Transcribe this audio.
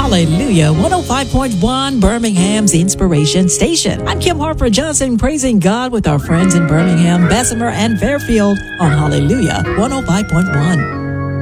Hallelujah, 105.1 Birmingham's Inspiration Station. I'm Kim Harper Johnson, praising God with our friends in Birmingham, Bessemer, and Fairfield on Hallelujah, 105.1.